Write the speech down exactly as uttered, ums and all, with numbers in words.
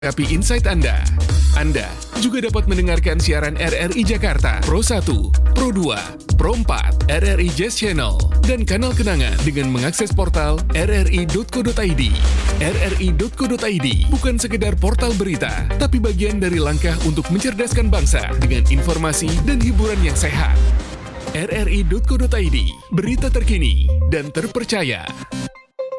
Tapi insight Anda. Anda juga dapat mendengarkan siaran R R I Jakarta, Pro satu, Pro dua, Pro empat, R R I Jazz Channel, dan Kanal Kenangan dengan mengakses portal r r i titik co titik i d. r r i titik co titik i d bukan sekedar portal berita, tapi bagian dari langkah untuk mencerdaskan bangsa dengan informasi dan hiburan yang sehat. r r i titik co titik i d, berita terkini dan terpercaya.